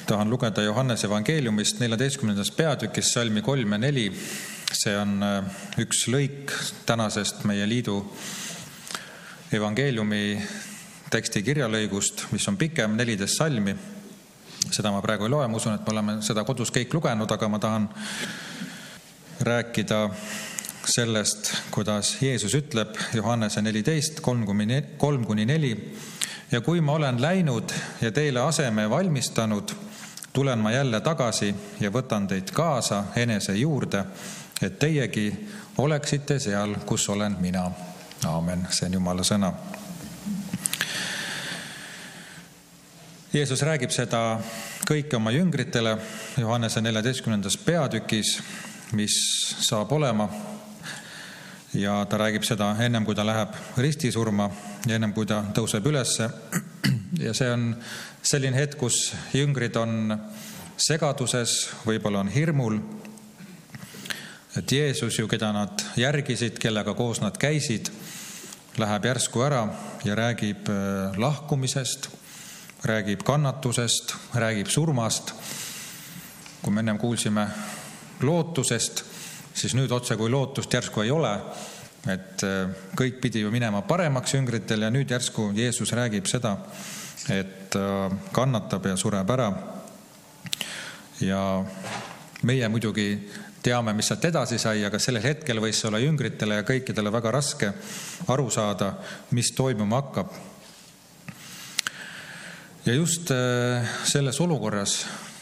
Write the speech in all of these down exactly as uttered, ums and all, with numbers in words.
tahan lugeda Johannese evangeeliumist neljateistkümnendast peatükist salmi kolm ja neli. See on üks lõik tänasest meie liidu evangeeliumi teksti kirjalõigust, mis on pikem, neliteist salmi. Seda ma praegu ei loe, ma usun, et me oleme seda kodus kõik lugenud, aga ma tahan rääkida sellest, kuidas Jeesus ütleb Johannese neliteist, kolm kuni neli. Ja kui ma olen läinud ja teile aseme valmistanud, tulen ma jälle tagasi ja võtan teid kaasa enese juurde, et teiegi oleksite seal, kus olen mina. Aamen, see on Jumala sõna. Jeesus räägib seda kõike oma jüngritele Johannese neljateistkümnendas peatükis, mis saab olema. Ja ta räägib seda ennem, kui ta läheb ristisurma ja ennem, kui ta tõuseb ülesse. Ja see on selline hetk, kus jüngrid on segaduses, võib-olla on hirmul, et Jeesus ju, keda nad järgisid, kellega koos nad käisid, läheb järsku ära ja räägib lahkumisest, räägib kannatusest, räägib surmast. Kui me ennem kuulsime lootusest, siis nüüd otse kui lootust järsku ei ole, et kõik pidi ju minema paremaks jüngritel ja nüüd järsku Jeesus räägib seda, et kannatab ja sureb ära. Ja meie muidugi teame, mis sealt edasi sai, aga sellel hetkel võis see olla jüngritele ja kõikidele väga raske aru saada, mis toimuma hakkab. Ja just selles olukorras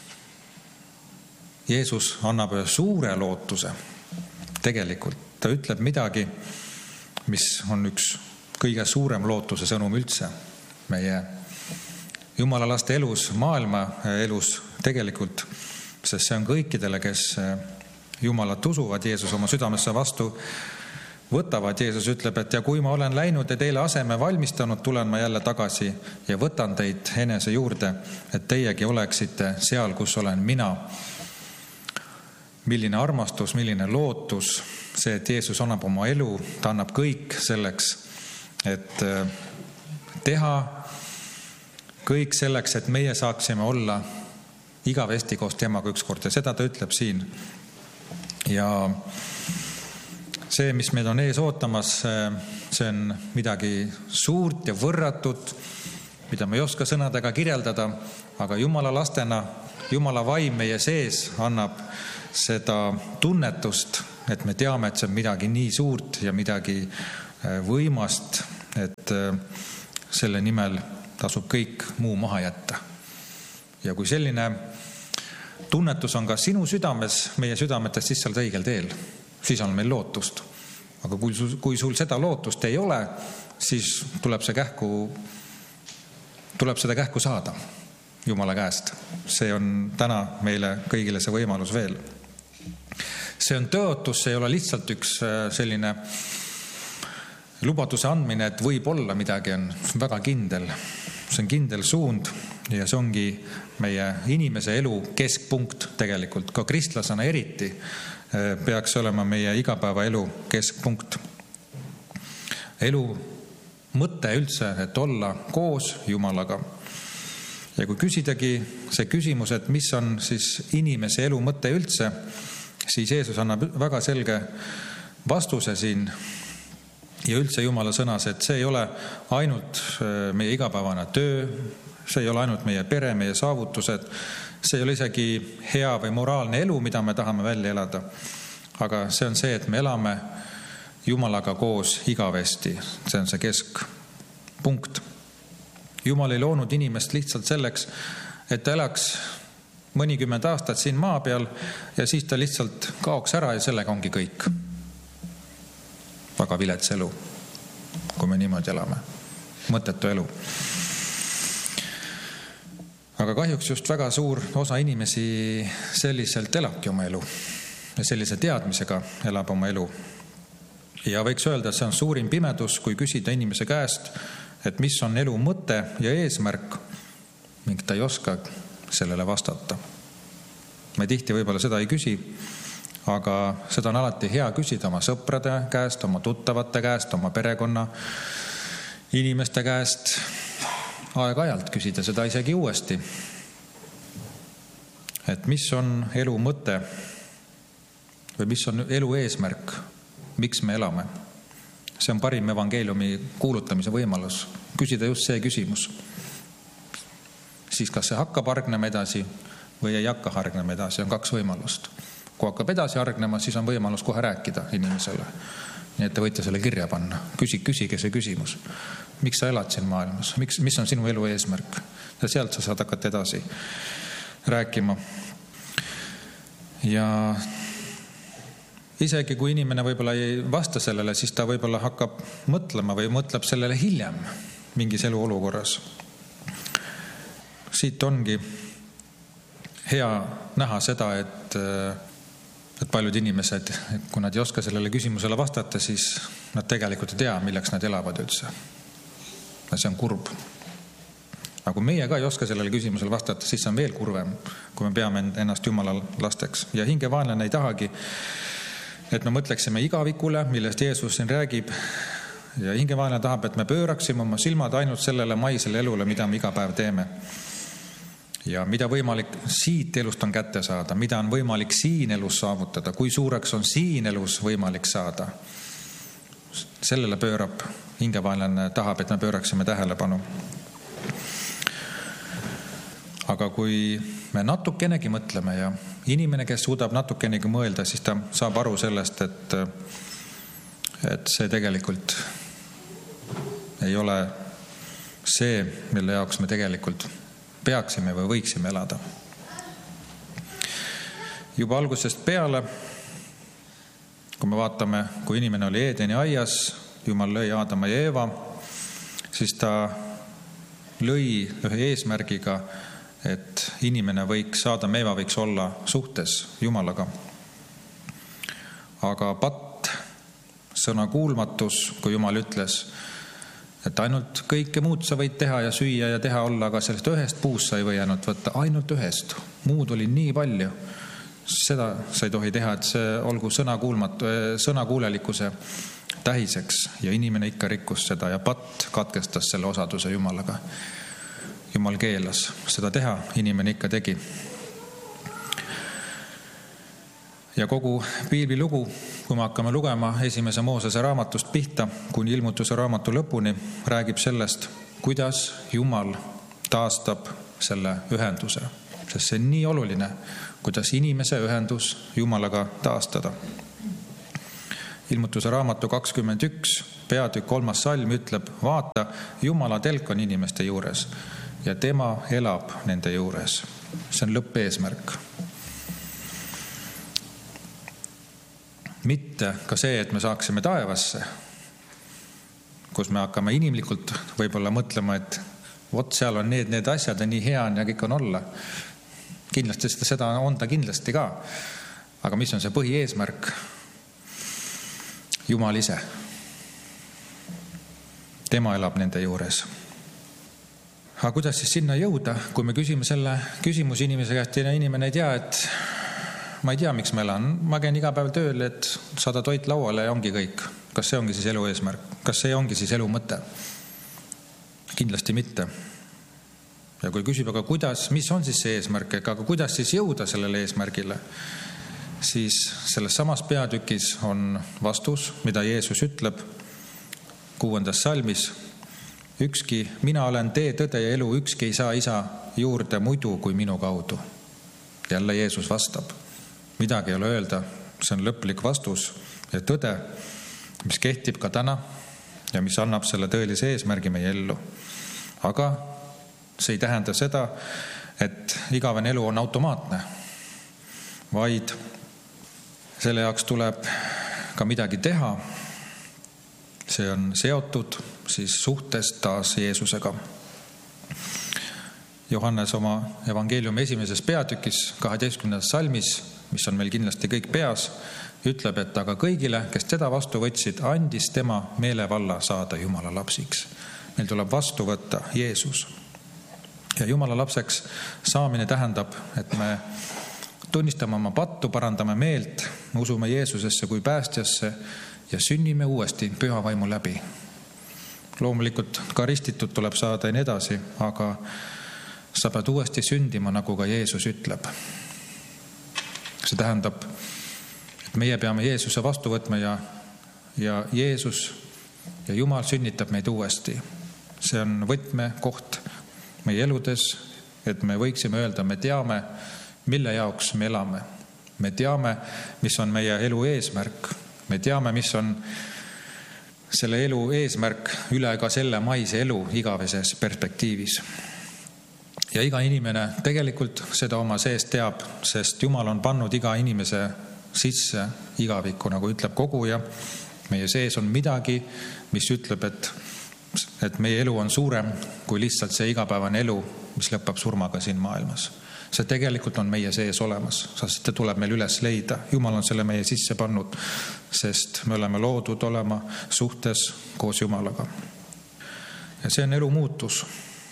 Jeesus annab suure lootuse. Tegelikult ta ütleb midagi, mis on üks kõige suurem lootuse sõnum üldse meie Jumala laste elus, maailma elus tegelikult, sest see on kõikidele, kes Jumalat usuvad, Jeesus oma südamesse vastu võtavad. Jeesus ütleb, et ja kui ma olen läinud ja teile aseme valmistanud, tulen ma jälle tagasi ja võtan teid enese juurde, et teiegi oleksite seal, kus olen mina. Milline armastus, milline lootus, see, et Jeesus annab oma elu, ta annab kõik selleks, et teha kõik selleks, et meie saaksime olla igavesti koos temaga ükskord. Ja seda ta ütleb siin. Ja see, mis meid on ees ootamas, see on midagi suurt ja võrratut, mida me ei oska sõnadega kirjeldada, aga Jumala lastena, Jumala vaim meie sees annab seda tunnetust, et me teame, et see on midagi nii suurt ja midagi võimast, et selle nimel tasub kõik muu maha jätta. Ja kui selline tunnetus on ka sinu südames, meie südametes, siis sa oled õigel teel. Siis on meil lootust. Aga kui sul, kui sul seda lootust ei ole, siis tuleb see kähku, tuleb seda kähku saada Jumala käest. See on täna meile kõigile see võimalus veel. See on tõotus, see ei ole lihtsalt üks selline lubaduse andmine, et võib olla midagi, on väga kindel. See on kindel suund ja see ongi meie inimese elu keskpunkt tegelikult. Ka kristlasena eriti peaks olema meie igapäevaelu keskpunkt. Elu mõte üldse, et olla koos Jumalaga. Ja kui küsidagi see küsimus, et mis on siis inimese elu mõte üldse, siis Jeesus annab väga selge vastuse siin ja üldse Jumala sõnas, et see ei ole ainult meie igapäevane töö, see ei ole ainult meie pere, meie saavutused, see ei ole isegi hea või moraalne elu, mida me tahame välja elada, aga see on see, et me elame Jumalaga koos igavesti, see on see keskpunkt. Jumal ei loonud inimest lihtsalt selleks, et ta elaks mõnikümmend aastat siin maa peal ja siis ta lihtsalt kaoks ära ja sellega ongi kõik. Väga vilets elu, kui me niimoodi elame. Mõttetu elu. Aga kahjuks just väga suur osa inimesi selliselt elabki oma elu ja sellise teadmisega elab oma elu. Ja võiks öelda, et see on suurim pimedus, kui küsida inimese käest, et mis on elu mõte ja eesmärk, ning ta ei oska sellele vastata. Me tihti võib-olla seda ei küsi, aga seda on alati hea küsida oma sõprade käest, oma tuttavate käest, oma perekonna inimeste käest, aeg-ajalt küsida seda isegi uuesti. et mis on elu mõte või mis on elu eesmärk, miks me elame. See on parim evangeeliumi kuulutamise võimalus, küsida just see küsimus. Siis kas see hakkab hargnema edasi või ei hakka hargnema edasi, on kaks võimalust. Kui hakkab edasi hargnema, siis on võimalus kohe rääkida inimesele. Nii et te võite selle kirja panna. Küsi, küsige see küsimus. Miks sa elad siin maailmas? Miks, mis on sinu elu eesmärk? Ja sealt sa saad hakata edasi rääkima. Ja isegi kui inimene võib-olla ei vasta sellele, siis ta võib-olla hakkab mõtlema või mõtleb sellele hiljem mingis elu olukorras. Siit ongi hea näha seda, et, et paljud inimesed, kui nad ei oska sellele küsimusele vastata, siis nad tegelikult ei tea, milleks nad elavad üldse. Ja see on kurb. Aga kui meie ka ei oska sellele küsimusele vastata, siis on veel kurvem, kui me peame ennast Jumala lasteks. Ja hingevaenlane ei tahagi, et me mõtleksime igavikule, millest Jeesus siin räägib. Ja hingevaenlane tahab, et me pööraksime oma silmad ainult sellele maisele elule, mida me iga päev teeme. Ja mida võimalik siit elust on kätte saada, mida on võimalik siin elus saavutada, kui suureks on siin elus võimalik saada. Sellele pöörab hingevaenlane, tahab, et me pööraksime tähelepanu. Aga kui me natukenegi mõtleme ja inimene, kes suudab natukenegi mõelda, siis ta saab aru sellest, et, et see tegelikult ei ole see, mille jaoks me tegelikult peaksime või võiksime elada. Juba algusest peale, kui me vaatame, kui inimene oli Eedeni aias, Jumal lõi Aadama ja Eeva, siis ta lõi ühe eesmärgiga, et inimene võiks, Aadam ja Eeva võiks olla suhtes Jumalaga. Aga patt, sõna kuulmatus, kui Jumal ütles, et ainult kõike muud sa võid teha ja süüa ja teha olla, aga sellest ühest puust sa ei või ainult võtta, ainult ühest. Muud oli nii palju. Seda sa ei tohi teha, et see olgu sõna, kuulmatu, sõna kuulelikkuse tähiseks ja inimene ikka rikkus seda ja patt katkestas selle osaduse Jumalaga. Jumal keelas seda teha, inimene ikka tegi. Ja kogu piibli lugu, kui me hakkame lugema esimese Moosese raamatust pihta, kuni ilmutuse raamatu lõpuni, räägib sellest, kuidas Jumal taastab selle ühenduse. Sest see on nii oluline, kuidas inimese ühendus Jumalaga taastada. Ilmutuse raamatu kakskümmend üks, peatükk kolmas salm ütleb, vaata, Jumala telk on inimeste juures ja tema elab nende juures. See on lõppeesmärk. Mitte ka see, et me saaksime taevasse, kus me hakkame inimlikult võib-olla mõtlema, et vot seal on need, need asjad ja nii hea on ja kõik on olla. Kindlasti seda on ta kindlasti ka. Aga mis on see põhieesmärk? Jumal ise. Tema elab nende juures. Aga kuidas siis sinna jõuda, kui me küsime selle küsimus inimese käest ja inimene ei tea, et ma ei tea, miks ma elan. Ma käin iga päev tööl, et saada toit lauale ja ongi kõik. Kas see ongi siis elu eesmärk? Kas see ongi siis elu mõte? Kindlasti mitte. Ja kui küsib, aga kuidas, mis on siis see eesmärk, aga kuidas siis jõuda sellele eesmärgile, siis selles samas peatükis on vastus, mida Jeesus ütleb kuuendas salmis. Ükski, mina olen tee, tõde ja elu, ükski ei saa isa juurde muidu kui minu kaudu. Jälle Jeesus vastab. Midagi ei ole öelda, see on lõplik vastus ja tõde, mis kehtib ka täna ja mis annab selle tõelise eesmärgi meie ellu. Aga see ei tähenda seda, et igavene elu on automaatne, vaid selle jaoks tuleb ka midagi teha. See on seotud siis suhtes taas Jeesusega. Johannes oma evangeeliumi esimeses peatükis, kaheteistkümnendas salmis, mis on meil kindlasti kõik peas, ütleb, et aga kõigile, kes teda vastu võtsid, andis tema meelevalla saada Jumala lapsiks. Meil tuleb vastu võtta Jeesus. Ja Jumala lapseks saamine tähendab, et me tunnistame oma pattu, parandame meelt, me usume Jeesusesse kui päästjasse ja sünnime uuesti püha vaimu läbi. Loomulikult ka ristitud tuleb saada ja nii edasi, aga sa pead uuesti sündima, nagu ka Jeesus ütleb. See tähendab, et meie peame Jeesuse vastu võtma ja, ja Jeesus ja Jumal sünnitab meid uuesti. See on võtmekoht meie eludes, et me võiksime öelda, me teame, mille jaoks me elame. Me teame, mis on meie elu eesmärk. Me teame, mis on selle elu eesmärk üle ka selle maise elu igaveses perspektiivis. Ja iga inimene tegelikult seda oma sees teab, sest Jumal on pannud iga inimese sisse igavikku, nagu ütleb koguja. Meie sees on midagi, mis ütleb, et, et meie elu on suurem kui lihtsalt see igapäevane elu, mis lõpeb surmaga siin maailmas. See tegelikult on meie sees olemas, sest see tuleb meil üles leida. Jumal on selle meie sisse pannud, sest me oleme loodud olema suhtes koos Jumalaga. Ja see on elu muutus.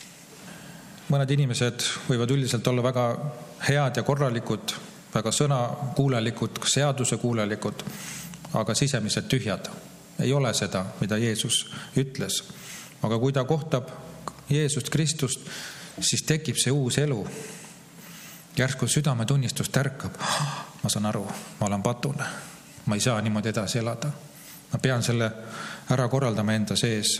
Mõned inimesed võivad üldiselt olla väga head ja korralikud, väga sõnakuulelikud, seadusekuulelikud, aga sisemiselt tühjad. Ei ole seda, mida Jeesus ütles. Aga kui ta kohtab Jeesust Kristust, siis tekib see uus elu. Järsku südametunnistus tärkab. Ma saan aru, ma olen patune. Ma ei saa niimoodi edasi elada. Ma pean selle ära korraldama enda sees.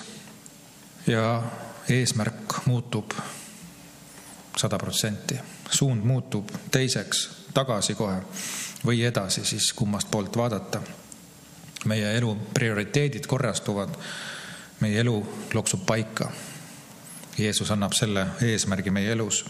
Ja eesmärk muutub sada protsenti. Suund muutub teiseks, tagasi kohe või edasi, siis kummast poolt vaadata. Meie elu prioriteedid korrastuvad, meie elu loksub paika. Jeesus annab selle eesmärgi meie elus.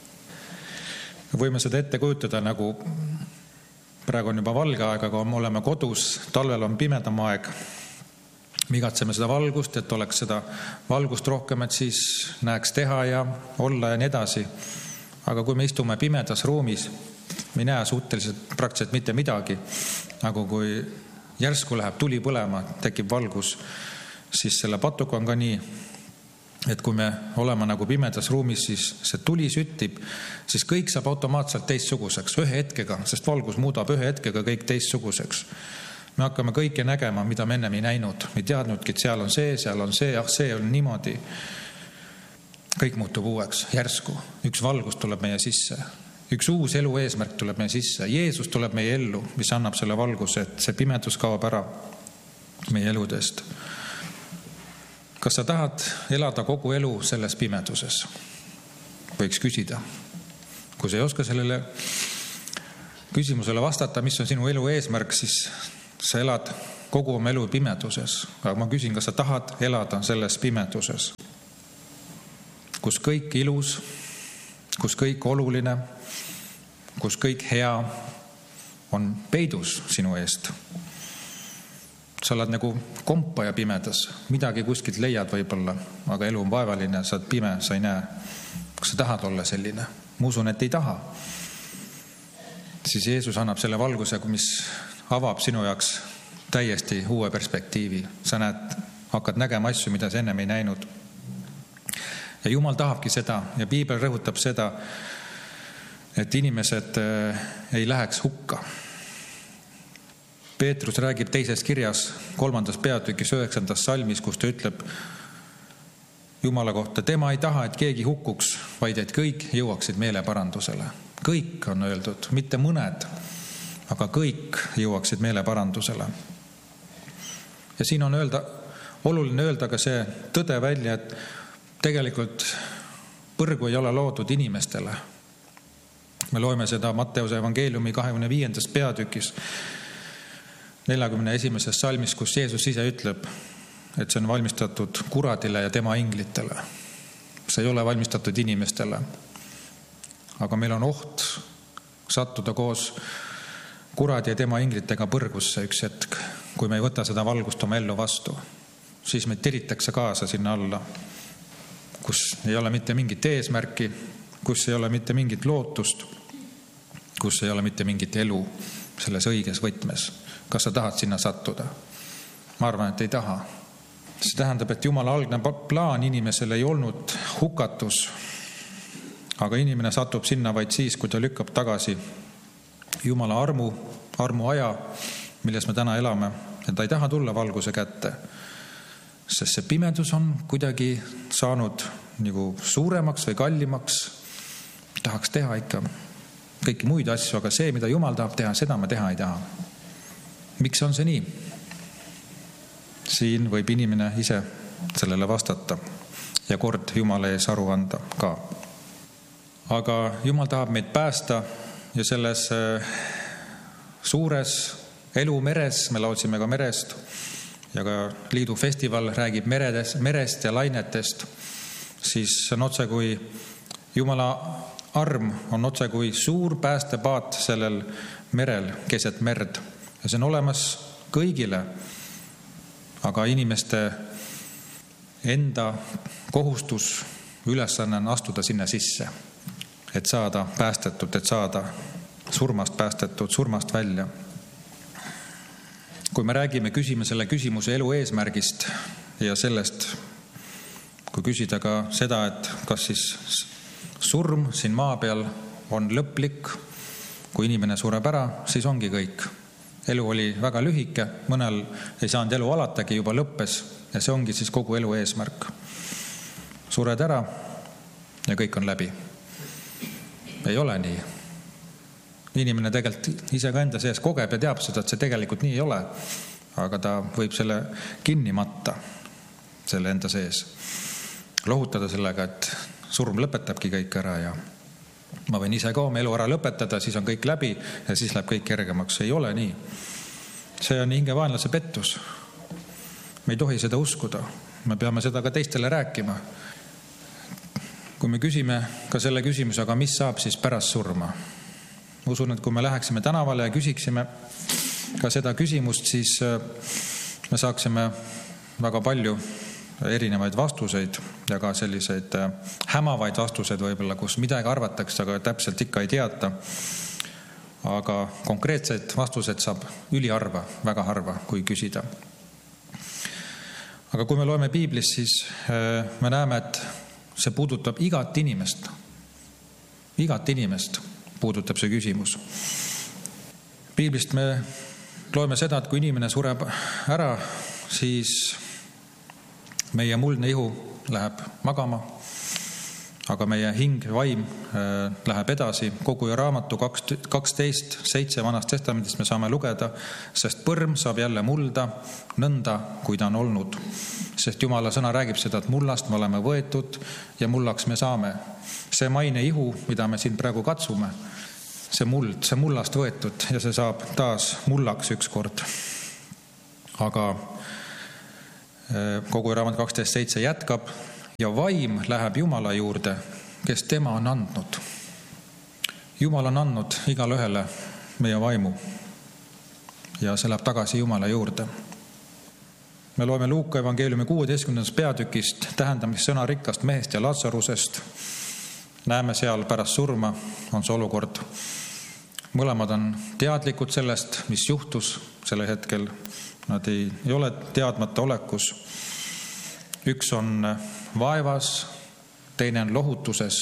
Võime seda ette kujutada, nagu praegu on juba valge aeg, aga me oleme kodus, talvel on pimedam aeg. Me igatseme seda valgust, et oleks seda valgust rohkem, et siis näeks teha ja olla ja nii edasi. Aga kui me istume pimedas ruumis, me ei näe suhteliselt praktiliselt mitte midagi. Aga kui järsku läheb tuli põlema, tekib valgus, siis selle patuga on ka nii, et kui me oleme nagu pimedas ruumis, siis see tuli süttib, siis kõik saab automaatselt teistsuguseks ühe hetkega, sest valgus muudab ühe hetkega kõik teistsuguseks. Me hakkame kõike nägema, mida me ennem ei näinud. Me ei teadnudki, et seal on see, seal on see, ah see on niimoodi. Kõik muutub uueks, järsku. Üks valgus tuleb meie sisse. Üks uus elu eesmärk tuleb meie sisse. Jeesus tuleb meie ellu, mis annab selle valguse, et see pimedus kaob ära meie eludest. Kas sa tahad elada kogu elu selles pimeduses? Võiks küsida. Kui sa ei oska sellele küsimusele vastata, mis on sinu elu eesmärk, siis sa elad kogu oma elu pimeduses. Aga ma küsin, kas sa tahad elada selles pimeduses, kus kõik ilus, kus kõik oluline, kus kõik hea on peidus sinu eest. Sa oled nagu kompaja pimedas, midagi kuskilt leiad võib-olla, aga elu on vaevaline, sa oled pime, sa ei näe. Kas sa tahad olla selline? Ma usun, et ei taha. Siis Jeesus annab selle valguse, mis avab sinu jaoks täiesti uue perspektiivi. Sa näed, hakkad nägema asju, mida sa ennem ei näinud. Ja Jumal tahabki seda ja Piibel rõhutab seda, et inimesed ei läheks hukka. Peetrus räägib teises kirjas, kolmandas peatükis, üheksandas salmis, kus ta ütleb Jumala kohta, tema ei taha, et keegi hukkuks, vaid et kõik jõuaksid meeleparandusele. Kõik on öeldud, mitte mõned, aga kõik jõuaksid meeleparandusele. Ja siin on öelda, oluline öelda ka see tõde välja, et tegelikult põrgu ei ole loodud inimestele. Me loeme seda Matteuse evangeeliumi kahekümne viiendas peatükis, neljakümne esimeses salmis, kus Jeesus ise ütleb, et see on valmistatud kuradile ja tema inglitele. See ei ole valmistatud inimestele. Aga meil on oht sattuda koos kuradi ja tema inglitega põrgusse üks hetk. Kui me ei võta seda valgust oma ellu vastu, siis me tiritakse kaasa sinna alla, kus ei ole mitte mingit eesmärki, kus ei ole mitte mingit lootust, kus ei ole mitte mingit elu selles õiges võtmes. Kas sa tahad sinna sattuda? Ma arvan, et ei taha. See tähendab, et Jumala algne plaan inimesel ei olnud hukatus, aga inimene satub sinna vaid siis, kui ta lükkab tagasi Jumala armu, armu aja, milles me täna elame, ja ta ei taha tulla valguse kätte. Sest see pimedus on kuidagi saanud nagu suuremaks või kallimaks. Tahaks teha ikka. kõiki muid asju, aga see, mida Jumal tahab teha, seda ma teha ei taha. Miks on see nii? Siin võib inimene ise sellele vastata ja kord Jumala ees aru anda ka. Aga Jumal tahab meid päästa ja selles suures elumeres, me laudsime ka merest ja ka liidu festival räägib meredest, merest ja lainetest, siis on otse kui Jumala arm on otse kui suur päästepaat sellel merel keset merd. Ja see on olemas kõigile, aga inimeste enda kohustus ülesanne on astuda sinna sisse, et saada päästetud, et saada surmast päästetud, surmast välja. Kui me räägime, küsime selle küsimuse elu eesmärgist ja sellest, kui küsida ka seda, et kas siis surm siin maa peal on lõplik, kui inimene sureb ära, siis ongi kõik. Elu oli väga lühike, mõnel ei saanud elu alatagi, juba lõppes ja see ongi siis kogu elu eesmärk. Sured ära ja kõik on läbi. Ei ole nii. Inimene tegelikult ise ka enda sees kogeb ja teab seda, et see tegelikult nii ei ole, aga ta võib selle kinni matta, selle enda sees. Lohutada sellega, et surm lõpetabki kõik ära ja ma võin ise ka oma elu ära lõpetada, siis on kõik läbi ja siis läheb kõik kergemaks. Ei ole nii. See on hingevaenlase pettus. Me ei tohi seda uskuda. Me peame seda ka teistele rääkima. Kui me küsime ka selle küsimuse, aga mis saab siis pärast surma? Usun, et kui me läheksime tänavale ja küsiksime ka seda küsimust, siis me saaksime väga palju erinevaid vastuseid ja ka selliseid hämavaid vastuseid võib-olla, kus midagi arvatakse, aga täpselt ikka ei teata. Aga konkreetsed vastused saab üliharva, väga harva, kui küsida. Aga kui me loeme piiblist, siis me näeme, et see puudutab igat inimest. Igat inimest puudutab see küsimus. Piiblist me loeme seda, et kui inimene sureb ära, siis meie muldne ihu läheb magama, aga meie hing ja vaim läheb edasi. Kogu ja raamatu kaksteist seitse Vanast testamendist me saame lugeda, sest põrm saab jälle mulda nõnda, kui ta on olnud. Sest Jumala sõna räägib seda, et mullast me oleme võetud ja mullaks me saame. See maine ihu, mida me siin praegu katsume, see muld, see mullast võetud ja see saab taas mullaks ükskord. Aga kogu raamat kaksteist seitse jätkab ja vaim läheb Jumala juurde, kes tema on andnud. Jumal on andnud igale ühele meie vaimu ja see läheb tagasi Jumala juurde. Me loeme Luuka evangeeliumi kuueteistkümnendast peatükist tähendamist sõna rikkast mehest ja Latsarusest. Näeme seal pärast surma on see olukord. Mõlemad on teadlikud sellest, mis juhtus selle hetkel. Nad ei, ei ole teadmata olekus. Üks on vaevas, teine on lohutuses.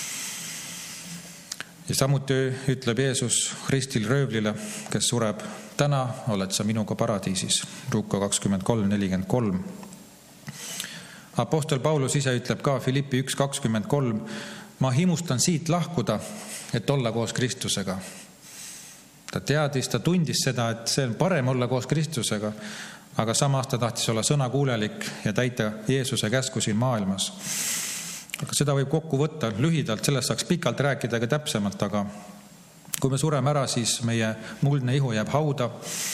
Ja samuti ütleb Jeesus ristil röövlile, kes sureb, täna oled sa minuga paradiisis. Luuka kakskümmend kolm nelikümmend kolm. Apostel Paulus ise ütleb ka Filippi üks kakskümmend kolm, ma himustan siit lahkuda, et olla koos Kristusega. Ta teadis, ta tundis seda, et see on parem olla koos Kristusega, aga samas ta tahtis olla sõnakuulelik ja täita Jeesuse käsku siin maailmas. Aga seda võib kokku võtta lühidalt, sellest saaks pikalt rääkida ka täpsemalt, aga kui me sureme ära, siis meie muldne ihu jääb hauda,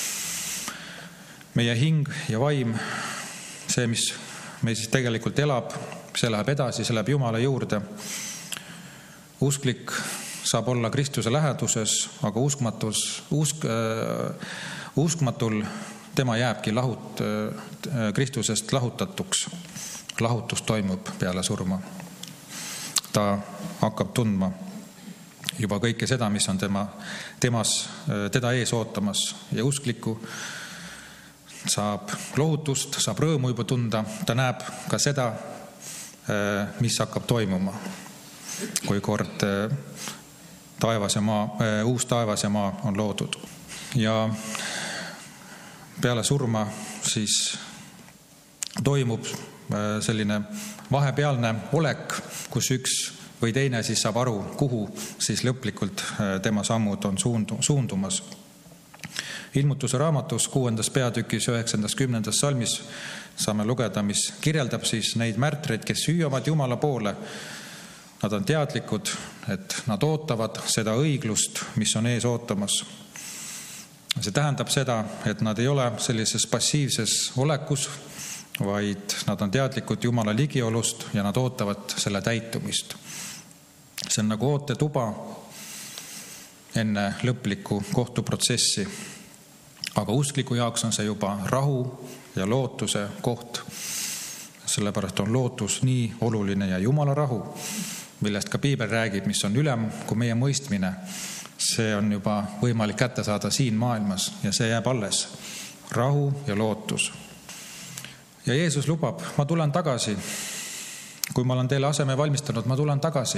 meie hing ja vaim, see, mis meil siis tegelikult elab, see läheb edasi, see läheb Jumala juurde. Usklik saab olla Kristuse läheduses, aga uskmatus, usk, äh, uskmatul tema jääbki lahut, äh, Kristusest lahutatuks. Lahutus toimub peale surma. Ta hakkab tundma juba kõike seda, mis on tema, temas, äh, teda ees ootamas ja uskliku saab lohutust, saab rõõmu juba tunda. Ta näeb ka seda, äh, mis hakkab toimuma, kui kord äh, taevas ja maa, uus taevas ja maa on loodud. Ja peale surma siis toimub selline vahepealne olek, kus üks või teine siis saab aru, kuhu siis lõplikult tema sammud on suundumas. Ilmutuse raamatus kuuendas peatükis üheksandas kümnendas salmis saame lugeda, mis kirjeldab siis neid märtreid, kes hüüavad Jumala poole. Nad on teadlikud, et nad ootavad seda õiglust, mis on ees ootamas. See tähendab seda, et nad ei ole sellises passiivses olekus, vaid nad on teadlikud Jumala ligiolust ja nad ootavad selle täitumist. See on nagu ootetuba enne lõplikku kohtuprotsessi. Aga uskliku jaoks on see juba rahu ja lootuse koht. Sellepärast on lootus nii oluline ja Jumala rahu, millest ka Piibel räägib, mis on ülem kui meie mõistmine. See on juba võimalik kätte saada siin maailmas ja see jääb alles. Rahu ja lootus. Ja Jeesus lubab, ma tulen tagasi. Kui ma olen teile aseme valmistanud, ma tulen tagasi.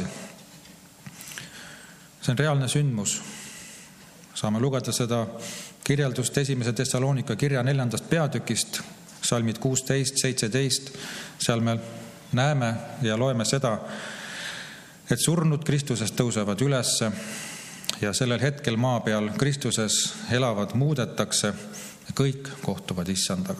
See on reaalne sündmus. Saame lugeda seda kirjeldust esimese Tessaloonika kirja neljandast peatükist, salmid kuusteist seitseteist. Seal me näeme ja loeme seda, et surnud Kristusest tõusevad ülesse ja sellel hetkel maa peal Kristuses elavad muudetakse ja kõik kohtuvad issandaga.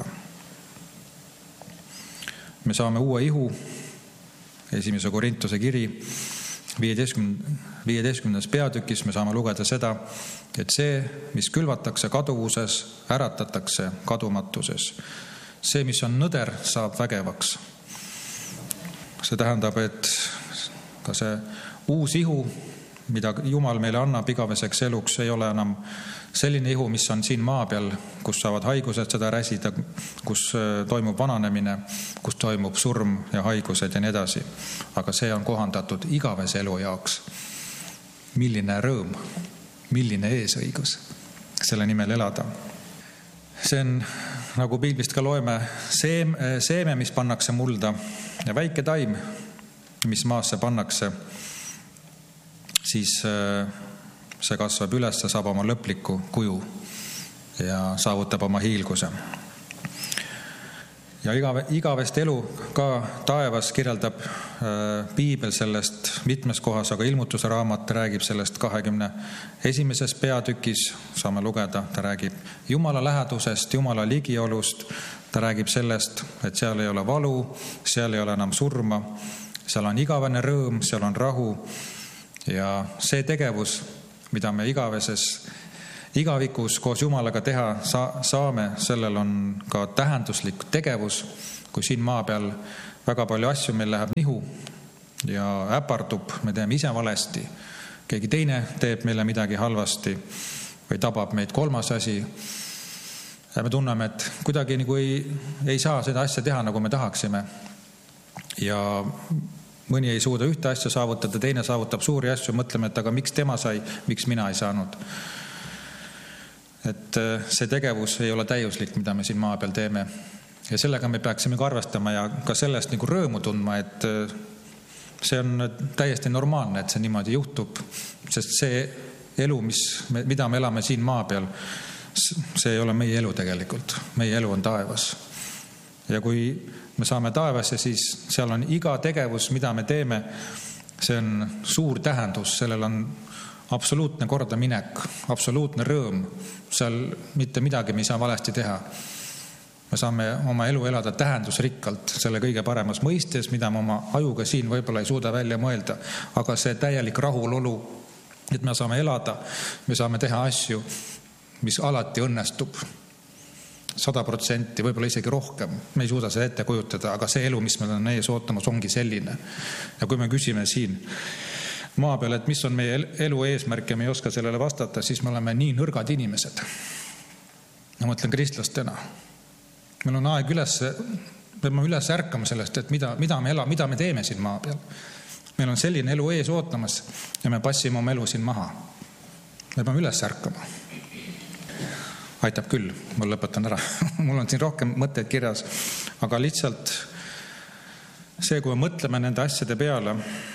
Me saame uue ihu, esimese Korintuse kiri, viieteistkümnendas peatükis me saame lugeda seda, et see, mis külvatakse kaduvuses, äratatakse kadumatuses. See, mis on nõder, saab vägevaks. See tähendab, et ka see uus ihu, mida Jumal meile annab igaveseks eluks, ei ole enam selline ihu, mis on siin maa peal, kus saavad haigused seda räsida, kus toimub vananemine, kus toimub surm ja haigused ja nii edasi. Aga see on kohandatud igavese elu jaoks. Milline rõõm, milline eesõigus selle nimel elada. See on, nagu Piiblist ka loeme, seeme, mis pannakse mulda ja väike taim, mis maasse pannakse, siis see kasvab üles, saab oma lõpliku kuju ja saavutab oma hiilguse. Ja igavest elu ka taevas kirjeldab Piibel sellest mitmes kohas, aga ilmutuse raamat räägib sellest kahekümne esimeses peatükis, saame lugeda, ta räägib Jumala lähedusest, Jumala ligiolust, ta räägib sellest, et seal ei ole valu, seal ei ole enam surma, seal on igavene rõõm, seal on rahu ja see tegevus, mida me igaveses, igavikus koos Jumalaga teha saame, sellel on ka tähenduslik tegevus, kui siin maa peal väga palju asju meil läheb nihu ja äpardub, me teeme ise valesti, keegi teine teeb meile midagi halvasti või tabab meid kolmas asi. Ja me tunneme, et kuidagi nagu ei, ei saa seda asja teha, nagu me tahaksime. Ja mõni ei suuda ühte asja saavutada, teine saavutab suuri asju, mõtleme, et aga miks tema sai, miks mina ei saanud. Et see tegevus ei ole täiuslik, mida me siin maa peal teeme. Ja sellega me peaksime ka arvestama ja ka sellest nagu rõõmu tundma, et see on täiesti normaalne, et see niimoodi juhtub, sest see elu, mis, mida me elame siin maa peal, see ei ole meie elu tegelikult. Meie elu on taevas. Ja kui me saame taevasse, siis seal on iga tegevus, mida me teeme, see on suur tähendus, sellel on absoluutne kordaminek, absoluutne rõõm, seal mitte midagi me ei saa valesti teha. Me saame oma elu elada tähendusrikkalt selle kõige paremas mõistes, mida me oma ajuga siin võib-olla ei suuda välja mõelda, aga see täielik rahulolu, et me saame elada, me saame teha asju, mis alati õnnestub. sada protsenti, võib-olla isegi rohkem. Me ei suuda seda ette kujutada, aga see elu, mis meil on ees ootamas, ongi selline. Ja kui me küsime siin maa peal, et mis on meie elu eesmärk ja me ei oska sellele vastata, siis me oleme nii nõrgad inimesed. Ma mõtlen kristlastena. Meil on aeg üles, me peame üles ärkama sellest, et mida, mida me elame, mida me teeme siin maa peal. Meil on selline elu ees ootamas ja me passime oma elu siin maha. Me peame üles ärkama. Aitab küll, ma lõpetan ära. Mul on siin rohkem mõtteid kirjas, aga lihtsalt see, kui me mõtleme nende asjade peale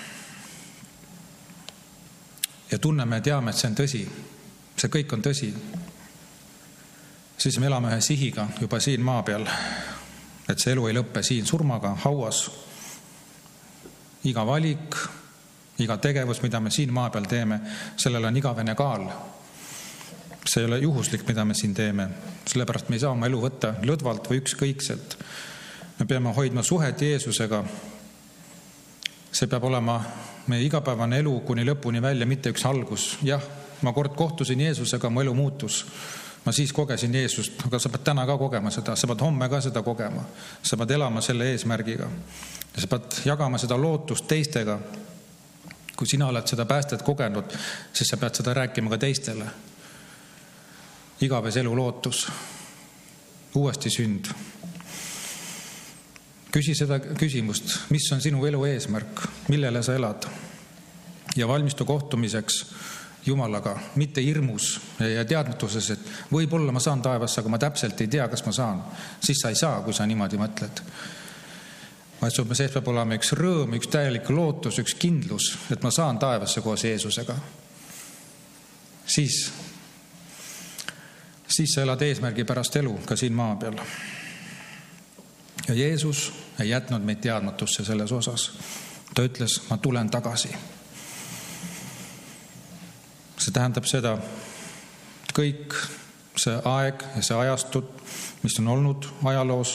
ja tunneme ja teame, et see on tõsi, see kõik on tõsi, siis me elame ühe sihiga juba siin maa peal, et see elu ei lõppe siin surmaga, hauas. Iga valik, iga tegevus, mida me siin maa peal teeme, sellel on igavene kaal. See ei ole juhuslik, mida me siin teeme. Sellepärast me ei saa oma elu võtta lõdvalt või ükskõikselt. Me peame hoidma suhet Jeesusega. See peab olema meie igapäevane elu kuni lõpuni välja, mitte üks algus. Jah, ma kord kohtusin Jeesusega, mu elu muutus. Ma siis kogesin Jeesust, aga sa pead täna ka kogema seda, sa pead homme ka seda kogema. Sa pead elama selle eesmärgiga. Ja sa pead jagama seda lootust teistega. Kui sina oled seda päästet kogenud, siis sa pead seda rääkima ka teistele. Igaves elu lootus, uuesti sünd. Küsi seda küsimust, mis on sinu elu eesmärk, millele sa elad? Ja valmistu kohtumiseks Jumalaga, mitte hirmus ja teadmatuses, et võib-olla ma saan taevasse, aga ma täpselt ei tea, kas ma saan. Siis sa ei saa, kui sa niimoodi mõtled. Vaid sul sees peab olema üks rõõm, üks täielik lootus, üks kindlus, et ma saan taevasse koos Jeesusega. Siis, siis sa elad eesmärgi pärast elu ka siin maa peal. Ja Jeesus ei jätnud meid teadmatusse selles osas. Ta ütles, ma tulen tagasi. See tähendab seda, et kõik see aeg ja see ajastud, mis on olnud ajaloos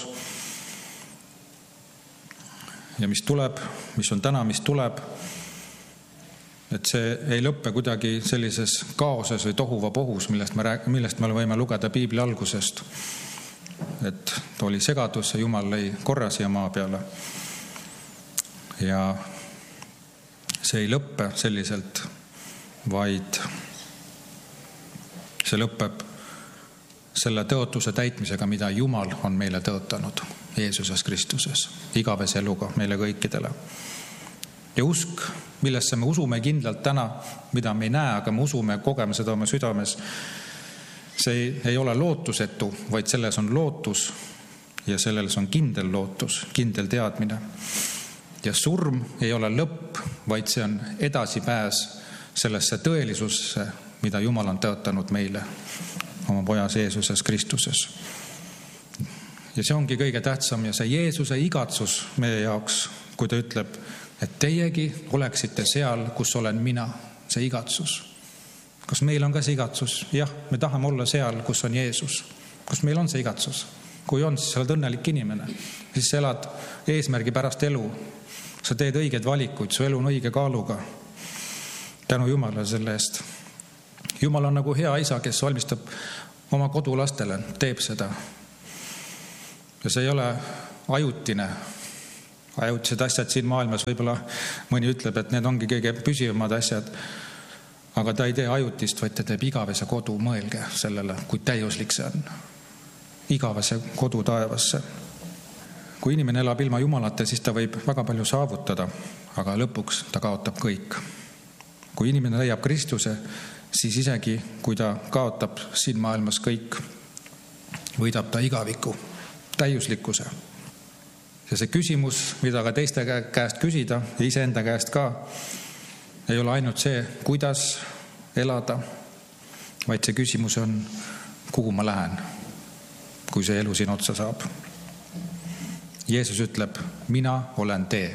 ja mis tuleb, mis on täna, mis tuleb, et see ei lõppe kuidagi sellises kaoses või tohuva pohus, millest me, rääk- millest me võime lugeda Piibli algusest. Et oli segadus ja Jumal lõi korra siia maa peale. Ja see ei lõppe selliselt, vaid see lõpeb selle tõotuse täitmisega, mida Jumal on meile tõotanud Jeesuses Kristuses, igavese eluga meile kõikidele. Ja usk, millesse me usume kindlalt täna, mida me ei näe, aga me usume, kogeme seda oma südames, see ei, ei ole lootusetu, vaid selles on lootus ja selles on kindel lootus, kindel teadmine. Ja surm ei ole lõpp, vaid see on edasipääs sellesse tõelisusse, mida Jumal on tõotanud meile oma pojas Jeesuses Kristuses. Ja see ongi kõige tähtsam ja see Jeesuse igatsus meie jaoks, kui ta ütleb, et teiegi oleksite seal, kus olen mina, see igatsus. Kas meil on ka see igatsus? Jah, me tahame olla seal, kus on Jeesus. Kas meil on see igatsus? Kui on, siis sa oled õnnelik inimene. Siis sa elad eesmärgi pärast elu. Sa teed õiged valikuid, su elu on õige kaaluga. Tänu Jumalale selle eest. Jumal on nagu hea isa, kes valmistab oma kodulastele, teeb seda. Ja see ei ole ajutine. Ajutised asjad siin maailmas, võib-olla mõni ütleb, et need ongi kõige püsivamad asjad. Aga ta ei tee ajutist, vaid ta teeb igavese kodu, mõelge sellele, kui täiuslik see on. Igavese kodu taevasse. Kui inimene elab ilma Jumalata, siis ta võib väga palju saavutada, aga lõpuks ta kaotab kõik. Kui inimene leiab Kristuse, siis isegi, kui ta kaotab siin maailmas kõik, võidab ta igaviku, täiuslikkuse. Ja see küsimus, mida ka teiste käest küsida ja iseenda käest ka, ei ole ainult see, kuidas elada, vaid see küsimus on, kuhu ma lähen, kui see elu siin otsa saab. Jeesus ütleb, mina olen tee.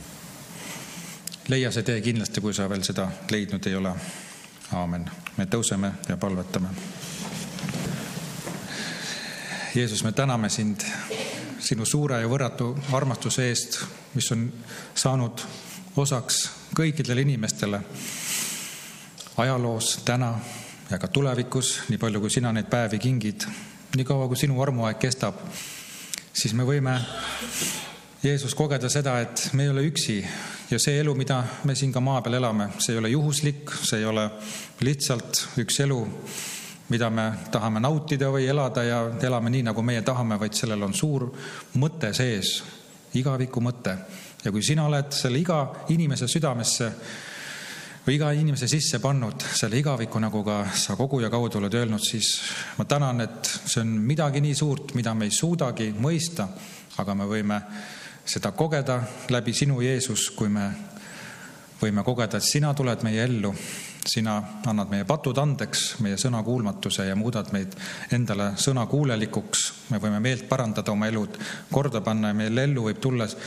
Leia see tee kindlasti, kui sa veel seda leidnud ei ole. Aamen. Me tõuseme ja palvetame. Jeesus, me täname sind sinu suure ja võrratu armastuse eest, mis on saanud osaks kõikidele inimestele ajaloos, täna ja ka tulevikus, nii palju kui sina neid päevi kingid, nii kaua kui sinu armuaeg kestab, siis me võime, Jeesus, kogeda seda, et me ei ole üksi ja see elu, mida me siin ka maa peal elame, see ei ole juhuslik, see ei ole lihtsalt üks elu, mida me tahame nautida või elada ja elame nii, nagu meie tahame, vaid sellel on suur mõte sees, igaviku mõte. Ja kui sina oled selle iga inimese südamesse või iga inimese sisse pannud selle igaviku, nagu ka sa kogu ja kaudu oled öelnud, siis ma tänan, et see on midagi nii suurt, mida me ei suudagi mõista, aga me võime seda kogeda läbi sinu Jeesus, kui me võime kogeda, et sina tuled meie ellu, sina annad meie patud andeks, meie sõna kuulmatuse ja muudad meid endale sõna kuulelikuks. Me võime meelt parandada oma elud, korda panna ja meil ellu võib tulla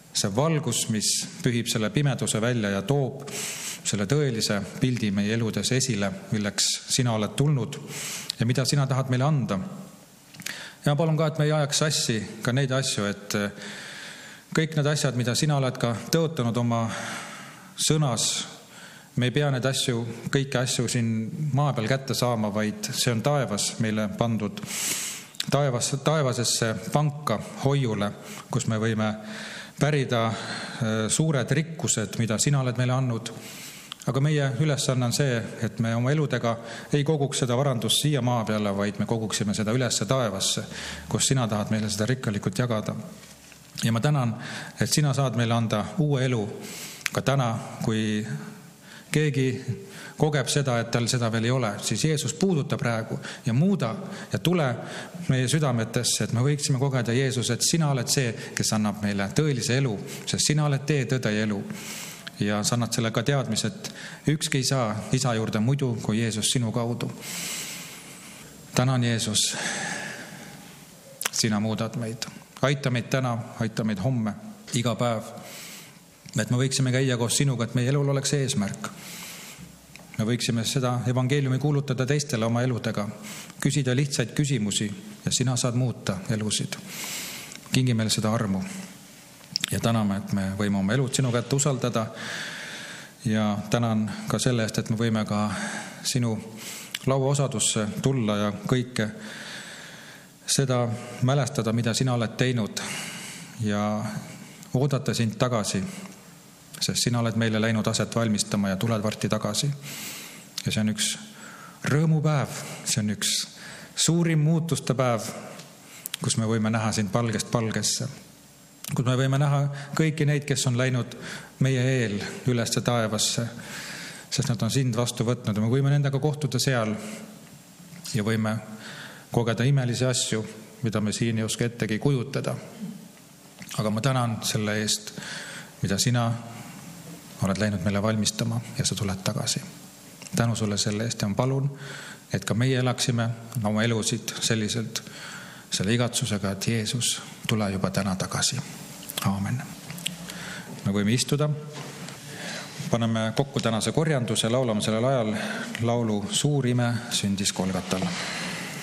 see valgus, mis pühib selle pimeduse välja ja toob selle tõelise pildi meie eludes esile, milleks sina oled tulnud ja mida sina tahad meile anda. Ja palun ka, et me ei ajaks sassi ka neid asju, et kõik need asjad, mida sina oled ka tõotanud oma sõnas, me ei pea need asju, kõiki asju siin maa peal kätte saama, vaid see on taevas meile pandud taevas, taevasesse panka hoiule, kus me võime pärida suured rikkused, mida sina oled meile andnud. Aga meie ülesanne on see, et me oma eludega ei koguks seda varandust siia maa peale, vaid me koguksime seda ülesse taevasse, kus sina tahad meile seda rikkalikult jagada. Ja ma tänan, et sina saad meile anda uue elu ka täna, kui keegi kogeb seda, et tal seda veel ei ole, siis Jeesus puuduta praegu ja muuda ja tule meie südametesse, et me võiksime kogeda Jeesus, et sina oled see, kes annab meile tõelise elu, sest sina oled tee, tõde ja elu. Ja sa annad selle ka teadmise, et ükski ei saa isa juurde muidu kui Jeesus sinu kaudu. Tänan Jeesus, sina muudad meid. Aita meid täna, aita meid homme, iga päev. Et me võiksime käia koos sinuga, et meie elul oleks eesmärk. Me võiksime seda evangeeliumi kuulutada teistele oma eludega, küsida lihtsaid küsimusi ja sina saad muuta elusid. Kingi meile seda armu ja täname, et me võime oma elud sinu kätte usaldada ja tänan ka selle eest, et me võime ka sinu lauaosadusse tulla ja kõike seda mälestada, mida sina oled teinud ja oodata sind tagasi, sest sina oled meile läinud aset valmistama ja tuled varti tagasi. Ja see on üks rõõmupäev, see on üks suurim muutuste päev, kus me võime näha sind palgest palgesse, kus me võime näha kõiki neid, kes on läinud meie eel ülesse taevasse, sest nad on sind vastu võtnud ja me võime nendega kohtuda seal ja võime kogeda imelisi asju, mida me siin ei oska ettegi kujutada. Aga ma tänan selle eest, mida sina oled läinud meile valmistama ja sa tuled tagasi. Tänu sulle selle eest ja palun, et ka meie elaksime oma elusid selliselt, selle igatsusega, et Jeesus tule juba täna tagasi. Aamen. Me võime istuda, paneme kokku tänase korjanduse, laulame sellel ajal laulu Suur ime sündis Golgatal.